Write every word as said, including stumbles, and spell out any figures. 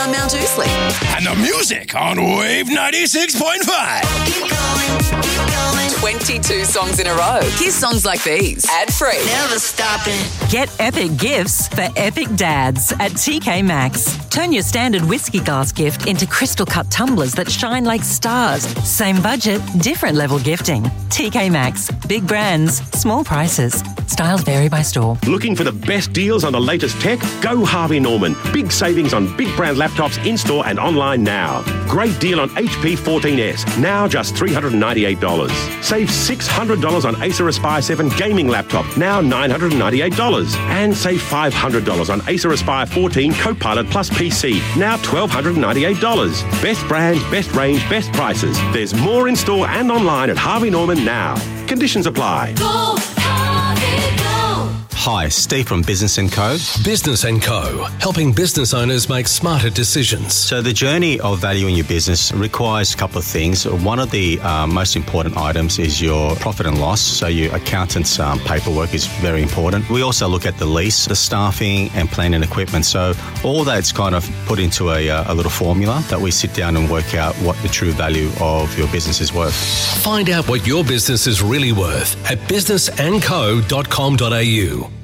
around Mount Ousley. And the music on Wave ninety-six point five. Keep going, keep going. twenty-two songs in a row. Here's songs like these. Ad-free. Never stopping. Get epic gifts for epic dads at T K Maxx. Turn your standard whiskey glass gift into crystal cut tumblers that shine like stars. Same budget, different level gifting. T K Maxx. Big brands, small prices. Styles vary by store. Looking for the best deals on the latest tech? Go Harvey Norman. Big savings on big brand laptops in-store and online now. Great deal on H P fourteen S. Now just three hundred ninety-eight dollars. Save six hundred dollars on Acer Aspire seven gaming laptop. Now nine hundred ninety-eight dollars. And save five hundred dollars on Acer Aspire fourteen Copilot Plus P C. Now one thousand two hundred ninety-eight dollars. Best brands, best range, best prices. There's more in store and online at Harvey Norman now. Conditions apply. Go, Harvey, go. Hi, Steve from Business and Co. Business and Co, helping business owners make smarter decisions. So the journey of valuing your business requires a couple of things. One of the uh, most important items is your profit and loss. So your accountant's um, paperwork is very important. We also look at the lease, the staffing and plant and equipment. So all that's kind of put into a, uh, a little formula that we sit down and work out what the true value of your business is worth. Find out what your business is really worth at business and co dot com dot a u.